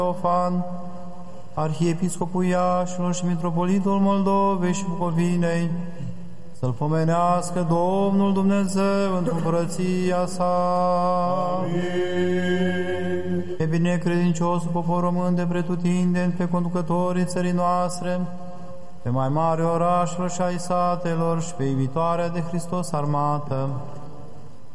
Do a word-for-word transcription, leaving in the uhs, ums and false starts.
Teofan, Arhiepiscopul Iașilor și Mitropolitul Moldovei și Bucovinei, să-L pomenească Domnul Dumnezeu într-o împărăția sa. Amin. E binecredinciosul popor român de pretutindeni, pe conducătorii țării noastre, pe mai mari orașelor și ai satelor și pe iubitoarea de Hristos armată,